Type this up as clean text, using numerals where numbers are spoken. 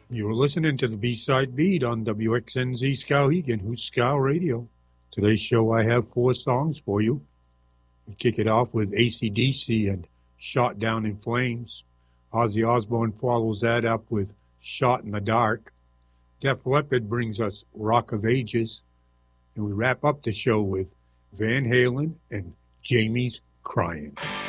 You're listening to the B-Side Beat on WXNZ Skowhegan, who's Scow Radio. Today's show, I have 4 songs for you. We kick it off with AC/DC and Shot Down in Flames. Ozzy Osbourne follows that up with Shot in the Dark. Def Leppard brings us Rock of Ages. And we wrap up the show with Van Halen and Jamie's Crying.